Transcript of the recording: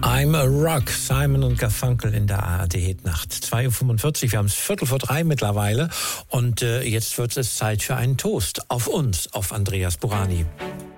I'm a Rock, Simon und Garfunkel in der ARD-Hitnacht. 2.45 Uhr, wir haben es 2:45 mittlerweile. Und jetzt wird es Zeit für einen Toast auf uns, auf Andreas Burani.